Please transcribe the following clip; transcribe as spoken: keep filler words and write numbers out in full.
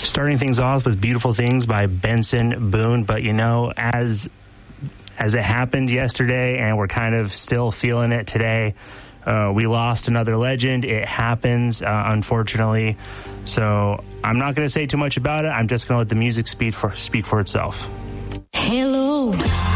Starting things off with Beautiful Things by Benson Boone. But, you know, as as it happened yesterday, and we're kind of still feeling it today, uh, we lost another legend. It happens, uh, unfortunately. So I'm not going to say too much about it. I'm just going to let the music speak for, speak for itself. Hello.